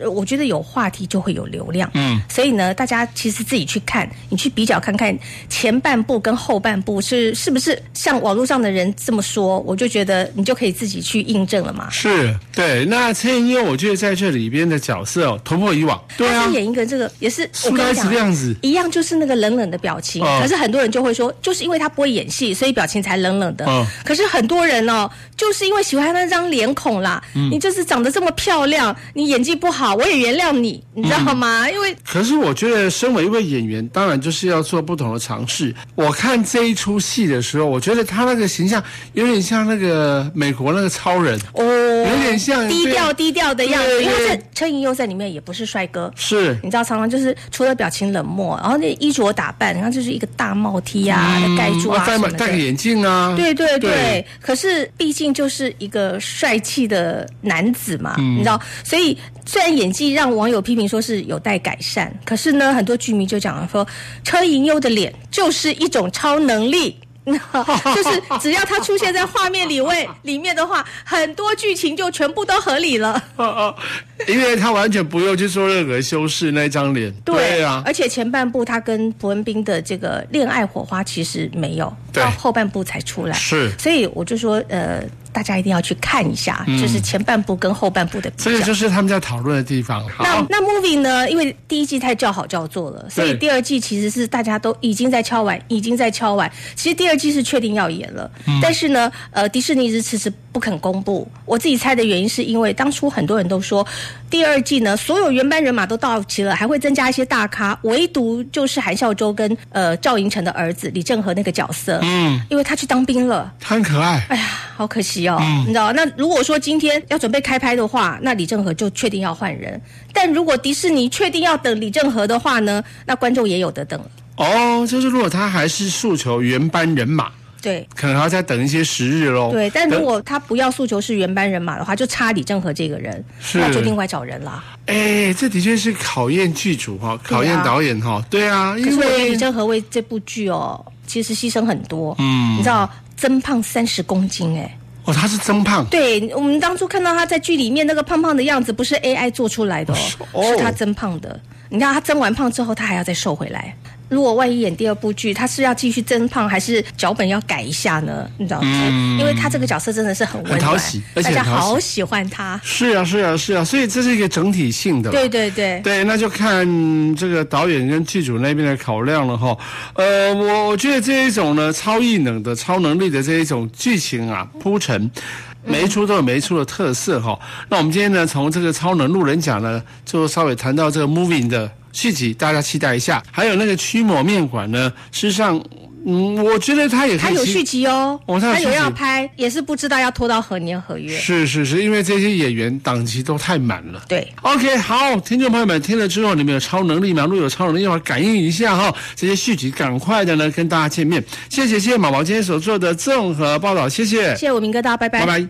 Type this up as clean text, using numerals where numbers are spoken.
我觉得有话题就会有流量，所以呢，大家其实自己去看，你去比较看看前半部跟后半部是不是像网络上的人这么说，我就觉得你就可以自己去印证了嘛。 是，对。那陈妍佑，我觉得在这里边的角色突破以往，对啊， 他是演一个这个也是苏呆子的样子， 一样就是那个冷冷的表情。可是很多人就会说，就是因为他不会演戏，所以表情才冷冷的。可是很多人就是因为喜欢那张脸孔啦，你就是长得这么漂亮，你演技不好，我也原谅你，你知道吗？因为可是我觉得身为一位演员，当然就是要做不同的尝试。我看这一出戏的时候，我觉得他那个形象有点像那个美国那个超人有点像低调的样子。因为车银优在里面也不是帅哥， 是你知道常常就是除了表情冷漠，然后那衣着打扮，然后就是一个大帽 T 啊，盖住啊什么的， 戴个眼镜啊， 对。可是毕竟就是一个帅气的男子嘛，你知道，所以虽然演技让网友批评说是有待改善，可是呢，很多剧迷就讲说，车银优的脸就是一种超能力。就是只要他出现在画面里面的话，很多剧情就全部都合理了。 因为他完全不用去做任何修饰那张脸。对啊， 而且前半部他跟朴恩斌的这个恋爱火花其实没有，到后半部才出来。 是， 所以我就说大家一定要去看一下，就是前半部跟后半部的比较。 这个就是他们在讨论的地方。 那 Moving 呢？因为第一季太叫好叫座了，所以第二季其实是大家都已经在敲碗。其实第二季是确定要演了，但是呢，迪士尼一直迟迟不肯公布。我自己猜的原因是因为当初很多人都说，第二季呢，所有原班人马都到齐了，还会增加一些大咖，唯独就是韩孝周跟赵寅成的儿子李正和那个角色，因为他去当兵了， 他很可爱。 哎呀，好可惜哦，你知道？那如果说今天要准备开拍的话，那李正和就确定要换人。但如果迪士尼确定要等李正和的话呢，那观众也有得等了。 就是如果他还是诉求原班人马， 对， 可能还要再等一些时日咯。 对，但如果他不要诉求是原班人马的话，就差李正和这个人，那就另外找人啦。 这的确是考验剧组考验导演对啊，因为李正和为这部剧其实牺牲很多，你知道增胖30公斤他是增胖。 对，我们当初看到他在剧里面那个胖胖的样子，不是 AI 做出来的是他增胖的。你看他增完胖之后，他还要再瘦回来。如果万一演第二部剧，他是要继续增胖，还是脚本要改一下呢？你知道吗？因为他这个角色真的是很温暖， 很讨喜，而且大家好喜欢他。 是啊，所以这是一个整体性的。 对， 那就看这个导演跟剧组那边的考量了哈。我觉得这一种呢，超异能的、超能力的这一种剧情铺陈。每一出都有每一出的特色那我们今天呢，从这个超能路人甲呢，就稍微谈到这个 Moving 的续集，大家期待一下。还有那个驱魔面馆呢，事实上我觉得他也可以， 他有续集他有要拍，也是不知道要拖到何年何月。 是，因为这些演员档期都太满了。 对 ，OK， 好，听众朋友们听了之后，你们有超能力吗？如果有超能力的话，感应一下这些续集赶快的呢跟大家见面。谢谢毛毛今天所做的综合报道，谢谢我明哥，大家拜拜。